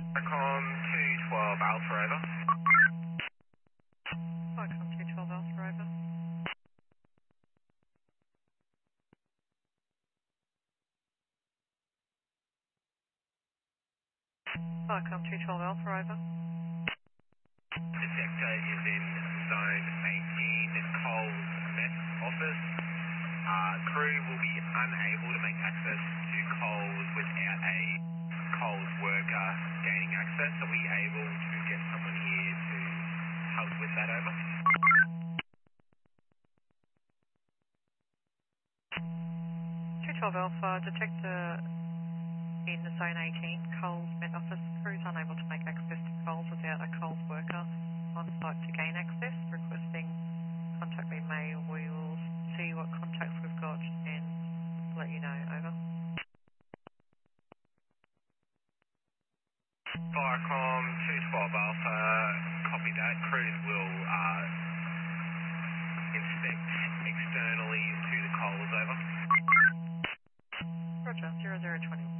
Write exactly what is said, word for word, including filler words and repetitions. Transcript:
Icon two twelve Alpha over. Icon two twelve Alpha over. Icon two twelve Alpha over. The sector is in zone eighteen, Coles Mess Office. Uh, crew will be unable to make access to Coles without a Coles worker gaining access. Are we able to get someone here to help with that over? two twelve Alpha, detector in zone eighteen, Coles Met Office. Crew's unable to make access to Coles without a Coles worker on site to gain access. Requesting contact be made. We will see what contacts we've got and let you know. Over. Viacom two twelve Alpha, copy that. Crews will uh, inspect externally to the Coles over. Roger, zero zero twenty.